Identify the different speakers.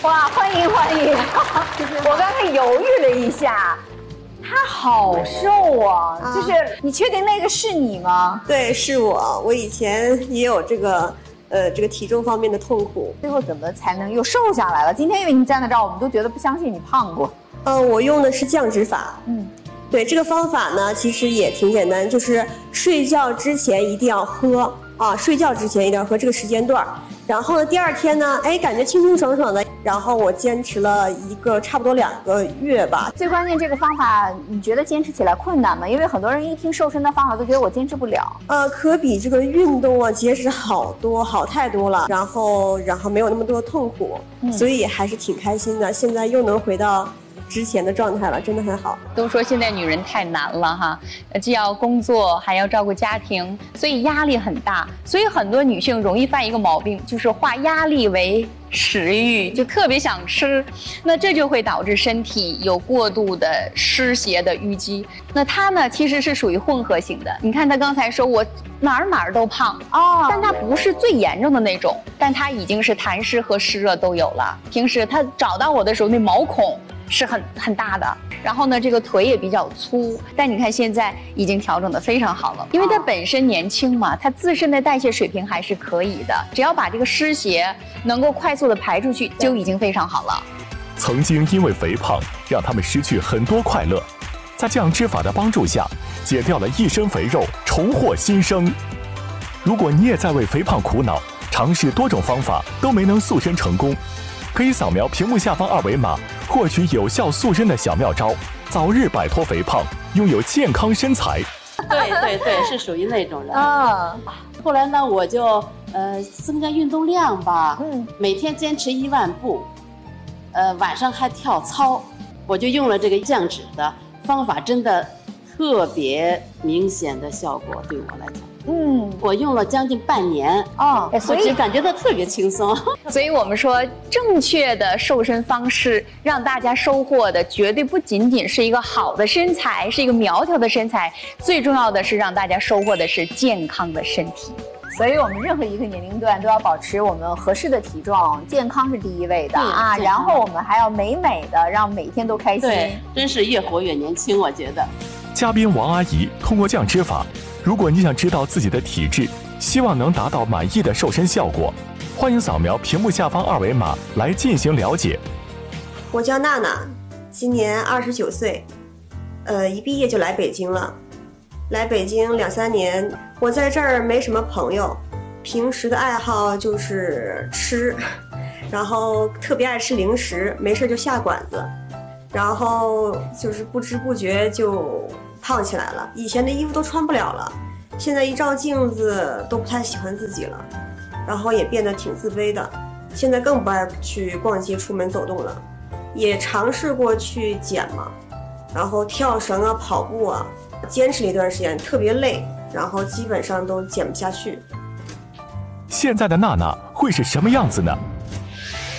Speaker 1: 哇，欢迎欢迎！我刚才犹豫了一下，他好瘦啊！就是你确定那个是你吗？
Speaker 2: 对，是我。我以前也有这个体重方面的痛苦。
Speaker 1: 最后怎么才能又瘦下来了？今天因为你站在这儿，我们都觉得不相信你胖过。
Speaker 2: 我用的是降脂法。对，这个方法呢，其实也挺简单，就是睡觉之前一定要喝啊，睡觉之前一定要喝这个时间段。然后呢，第二天呢，感觉清清爽爽的。然后我坚持了差不多2个月吧。
Speaker 1: 最关键这个方法，你觉得坚持起来困难吗？因为很多人一听瘦身的方法都觉得我坚持不了。
Speaker 2: 可比这个运动啊节食好太多了。然后没有那么多痛苦，所以还是挺开心的。现在又能回到之前的状态了，真的很好。
Speaker 3: 都说现在女人太难了哈，既要工作还要照顾家庭，所以压力很大。所以很多女性容易犯一个毛病，就是化压力为食欲，就特别想吃，那这就会导致身体有过度的湿邪的淤积。那她呢，其实是属于混合型的。你看她刚才说我哪儿都胖哦，但她不是最严重的那种，但她已经是痰湿和湿热都有了。平时她找到我的时候，那毛孔是很大的，然后呢，这个腿也比较粗，但你看现在已经调整得非常好了，因为她本身年轻嘛，她自身的代谢水平还是可以的，只要把这个湿邪能够快速的排出去，就已经非常好了。
Speaker 4: 曾经因为肥胖让他们失去很多快乐，在降脂法的帮助下，减掉了一身肥肉，重获新生。如果你也在为肥胖苦恼，尝试多种方法都没能塑身成功，可以扫描屏幕下方2维码，获取有效塑身的小妙招，早日摆脱肥胖，拥有健康身材。
Speaker 5: 对，是属于那种人。后来呢，我就增加运动量吧，每天坚持1万步，晚上还跳操，我就用了这个降脂的方法，真的特别明显的效果对我来讲。我用了将近半年所以感觉到特别轻松。
Speaker 3: 所以我们说，正确的瘦身方式让大家收获的绝对不仅仅是一个好的身材，是一个苗条的身材，最重要的是让大家收获的是健康的身体。
Speaker 1: 所以我们任何一个年龄段都要保持我们合适的体重，健康是第一位的啊。然后我们还要美的，让每天都开心。
Speaker 5: 对，真是越活越年轻，我觉得。
Speaker 4: 嘉宾王阿姨通过降脂法，如果你想知道自己的体质，希望能达到满意的瘦身效果，欢迎扫描屏幕下方2维码来进行了解。
Speaker 2: 我叫娜娜，今年29岁，一毕业就来北京了。来北京2、3年，我在这儿没什么朋友，平时的爱好就是吃，然后特别爱吃零食，没事就下馆子，然后就是不知不觉就胖起来了。以前的衣服都穿不了了，现在一照镜子都不太喜欢自己了，然后也变得挺自卑的。现在更不爱去逛街、出门走动了，也尝试过去减嘛，然后跳绳啊、跑步啊，坚持了一段时间，特别累，然后基本上都减不下去。
Speaker 4: 现在的娜娜会是什么样子呢？